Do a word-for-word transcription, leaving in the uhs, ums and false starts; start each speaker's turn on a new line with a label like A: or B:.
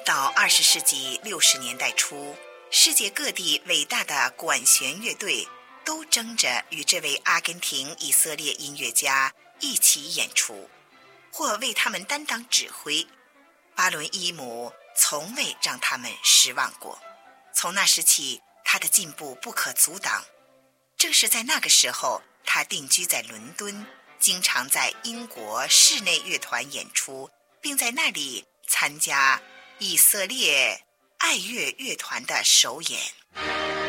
A: 到二十世纪六十年代初，世界各地伟大的管弦乐队都争着与这位阿根廷以色列音乐家一起演出，或为他们担当指挥。巴伦伊姆从未让他们失望过。从那时起，他的进步不可阻挡。正是在那个时候，他定居在伦敦，经常在英国室内乐团演出，并在那里参加以色列爱乐乐团的首演。